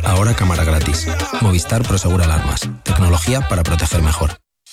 Ahora cámara gratis. Movistar Prosegura Alarmas. Tecnología para proteger mejor.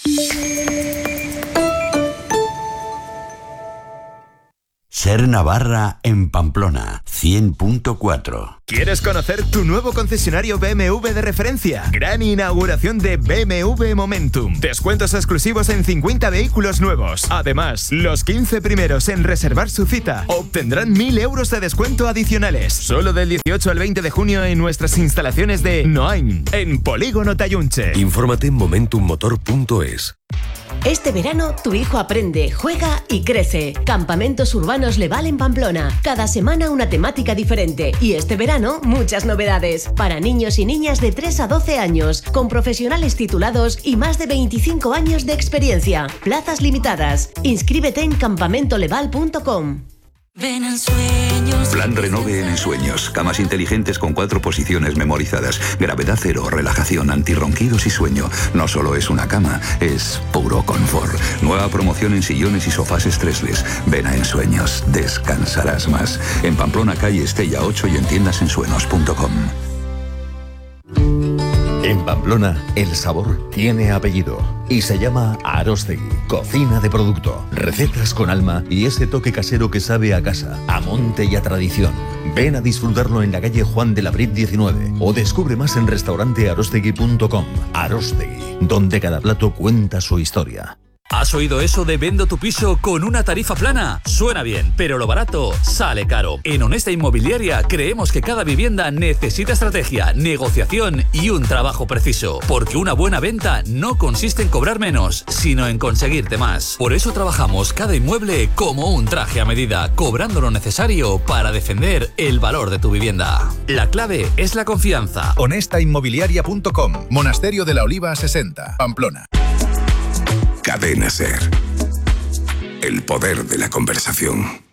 Ser Navarra en Pamplona, 100.4. ¿Quieres conocer tu nuevo concesionario BMW de referencia? Gran inauguración de BMW Momentum. Descuentos exclusivos en 50 vehículos nuevos. Además, los 15 primeros en reservar su cita obtendrán 1.000 euros de descuento adicionales. Solo del 18 al 20 de junio en nuestras instalaciones de Noain, en Polígono Tayunche. Infórmate en momentummotor.es. Este verano tu hijo aprende, juega y crece. Campamentos Urbanos Leval en Pamplona. Cada semana una temática diferente. Y este verano muchas novedades. Para niños y niñas de 3 a 12 años. Con profesionales titulados y más de 25 años de experiencia. Plazas limitadas. Inscríbete en campamentoleval.com. Ven en sueños. Plan Renove en Ensueños. Camas inteligentes con 4 posiciones memorizadas. Gravedad cero, relajación, antirronquidos y sueño. No solo es una cama, es puro confort. Nueva promoción en sillones y sofás estresles. Ven a Ensueños. Descansarás más. En Pamplona, calle Estella 8 y en tiendasensuenos.com. En Pamplona, el sabor tiene apellido y se llama Arostegui. Cocina de producto, recetas con alma y ese toque casero que sabe a casa, a monte y a tradición. Ven a disfrutarlo en la calle Juan de la Brit 19 o descubre más en restaurantearostegui.com. Arostegui, donde cada plato cuenta su historia. ¿Has oído eso de vendo tu piso con una tarifa plana? Suena bien, pero lo barato sale caro. En Honesta Inmobiliaria creemos que cada vivienda necesita estrategia, negociación y un trabajo preciso. Porque una buena venta no consiste en cobrar menos, sino en conseguirte más. Por eso trabajamos cada inmueble como un traje a medida, cobrando lo necesario para defender el valor de tu vivienda. La clave es la confianza. Honestainmobiliaria.com. Monasterio de la Oliva 60, Pamplona. Cadena SER. El poder de la conversación.